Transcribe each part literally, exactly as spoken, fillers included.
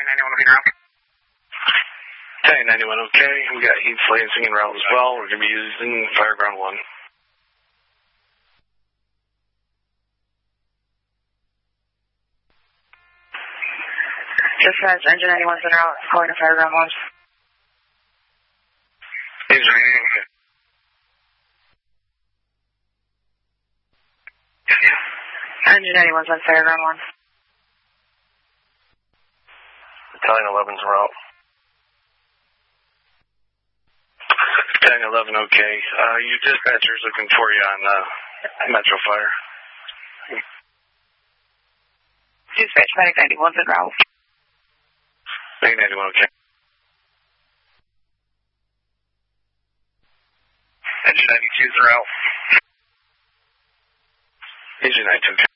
ninety-one looking around. Battalion ninety-one, okay. We got East Lansing en route as well. We're going to be using Fireground one. Dispatch, engine ninety-one's en route, calling to Fireground one. Engine ninety-one, okay. Engine ninety-one's on Fireground one. Battalion eleven's en route. Battalion eleven, okay. Uh, you dispatchers looking for you on uh, Metro Fire. Dispatch, Medic ninety-one's en route. Medic ninety-one, okay. Engine ninety-two's en route. Engine ninety-two, okay.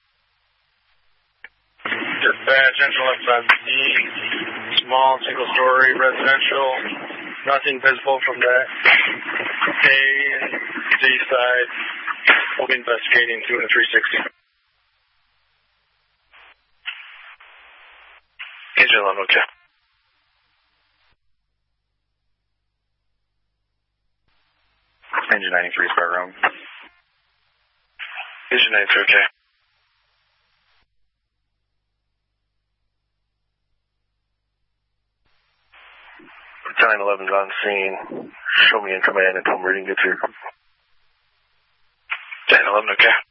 Dispatch, engine eleven on D, small single-story residential, nothing visible from the A and D side. We'll be investigating doing a three sixty. Engine eleven, okay. Engine ninety-three, spare room. Engine ninety-two, okay. Battalion eleven's on scene. Show me in command until I'm ready to get to you. Battalion eleven, okay.